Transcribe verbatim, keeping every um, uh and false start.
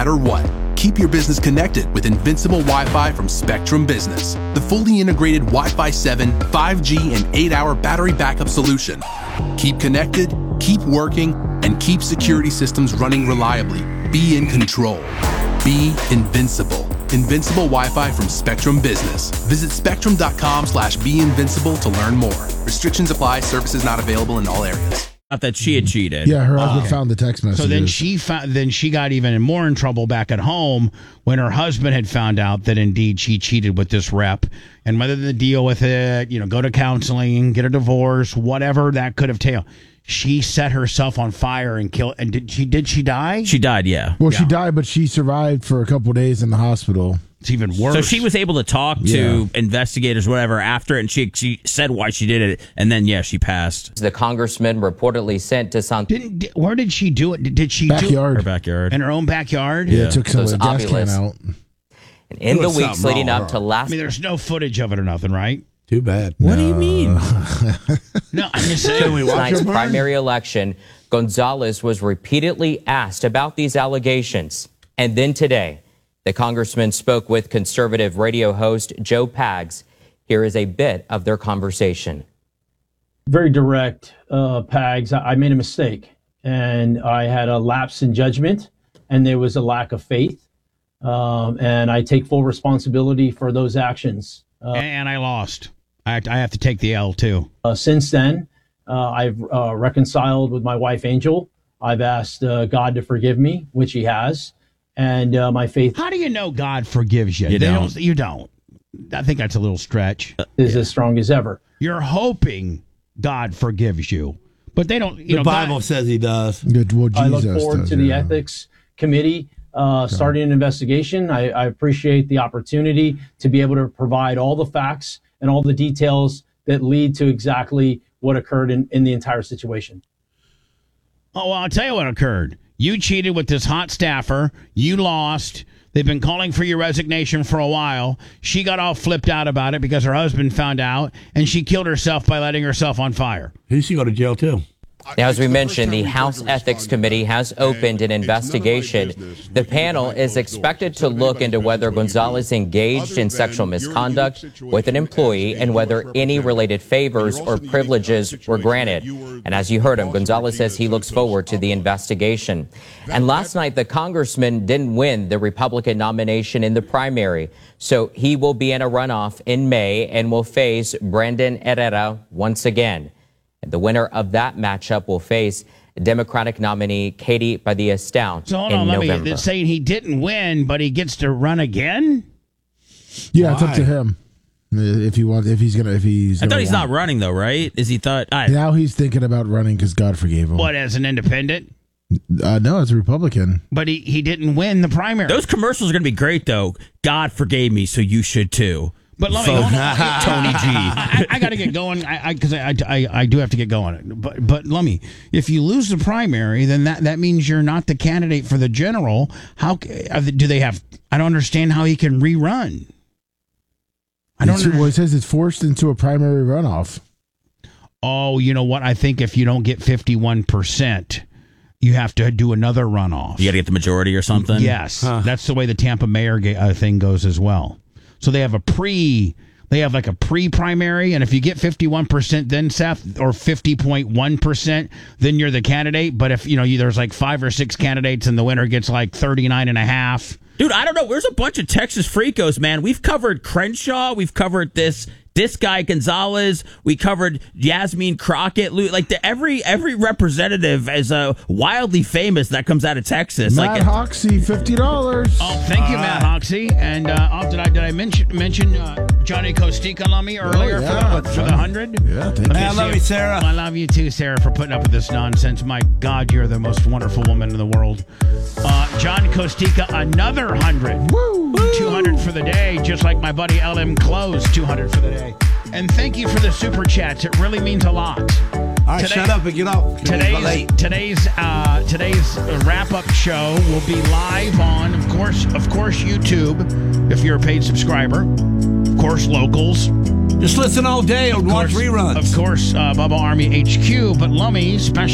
matter what. Keep your business connected with Invincible Wi-Fi from Spectrum Business, the fully integrated Wi-Fi seven, five G, and eight hour battery backup solution. Keep connected, keep working, and keep security systems running reliably. Be in control. Be invincible. Invincible Wi-Fi from Spectrum Business. Visit spectrum.com slash be invincible to learn more. Restrictions apply. Services not available in all areas. That she had cheated. Yeah, her husband Okay. found the text messages. So then she found, then she got even more in trouble back at home when her husband had found out that indeed she cheated with this rep, and whether to deal with it, you know, go to counseling, get a divorce, whatever that could have taken. She set herself on fire and killed. And did she? Did she die? She died, yeah. Well, she Yeah. died, but she survived for a couple days in the hospital. It's even worse. So she was able to talk to Yeah. investigators, whatever, after, and she she said why she did it, and then yeah, she passed. The congressman reportedly sent to San Didn't. Did, where did she do it? Did, did she do Backyard. Her backyard. it in her own backyard? Yeah, it took some Those of the gas can ovulus. out. in There the was weeks something leading wrong up with to her. last I mean, there's no footage of it or nothing, right? Too bad. What do you mean? No, I'm just saying. Can we watch tonight's her burn? primary election, Gonzalez was repeatedly asked about these allegations. And then today, the congressman spoke with conservative radio host Joe Pags. Here is a bit of their conversation. Very direct, uh, Pags. I I made a mistake, and I had a lapse in judgment, and there was a lack of faith. Um, and I take full responsibility for those actions. Uh, And I lost. I, I have to take the L too. uh, since then, uh, I've uh, reconciled with my wife, Angel. I've asked uh, God to forgive me, which He has, and uh, my faith How do you know God forgives you? You They don't. You don't. I think that's a little stretch. is as strong as ever. You're hoping God forgives you, but they don't. You The know, Bible God, says he does. Good. Well, I look Jesus forward does, to the yeah. ethics committee uh, starting an investigation. I, I appreciate the opportunity to be able to provide all the facts and all the details that lead to exactly what occurred in, in the entire situation. Oh, well, I'll tell you what occurred. You cheated with this hot staffer. You lost. They've been calling for your resignation for a while. She got all flipped out about it because her husband found out, and she killed herself by letting herself on fire. He should go to jail too. Now, as we mentioned, the House Ethics Committee has opened an investigation. The panel is expected to look into whether Gonzalez engaged in sexual misconduct with an employee and whether any related favors or privileges were granted. And as you heard him, Gonzalez says he looks forward to the investigation. And last night, the congressman didn't win the Republican nomination in the primary, so he will be in a runoff in May and will face Brandon Herrera once again. The winner of that matchup will face Democratic nominee Katie Padilla-Stout So hold in on, let November. me. They're saying he didn't win, but he gets to run again. Yeah, it's up Why? to him. If he wants, if he's gonna, if he's. I gonna thought he's want- not running though, right? Is he thought? I, Now he's thinking about running because God forgave him. What, as an independent? Uh, no, as a Republican. But he, he didn't win the primary. Those commercials are going to be great though. God forgave me, so you should too. But let me Folks. hold on. Tony G. I, I got to get going. I because I, I, I I do have to get going. But but let me. If you lose the primary, then that, that means you're not the candidate for the general. How c- are they- do they have? I don't understand how he can rerun. I don't. It's- under- well, it says it's forced into a primary runoff. Oh, you know what? I think if you don't get fifty-one percent, you have to do another runoff. You got to get the majority or something. Yes, that's the way the Tampa mayor ga- uh, thing goes as well. So they have a pre, they have like a pre-primary, and if you get fifty-one percent, then Seth, or fifty point one percent, then you're the candidate. But if you know you, there's like five or six candidates, and the winner gets like thirty-nine and a half. Dude, I don't know. There's a bunch of Texas freakos, man. We've covered Crenshaw. We've covered this this guy Gonzalez. We covered Yasmin Crockett. Lu- Like the, every every representative is uh, wildly famous that comes out of Texas. Matt like Hoxie, fifty dollars. Oh, thank you, Matt Hoxie. And uh, oh, did I did I mention mention uh, Johnny Costica Lummy earlier yeah, for the for the hundred? Yeah, thank Man, I love you, Sarah. I love you too, Sarah, for putting up with this nonsense. My God, you're the most wonderful woman in the world. Uh, John Costica, another hundred. Woo! two hundred for the day, just like my buddy L M Close, two hundred for the day. And thank you for the super chats. It really means a lot. All right, Today- shut up and get off. Today's today's uh, today's wrap up show will be live on, of course, of course, YouTube. If you're a paid subscriber, of course, locals. Just listen all day and watch Of course- reruns. Of course, uh, Bubba Army H Q, but Lummy special.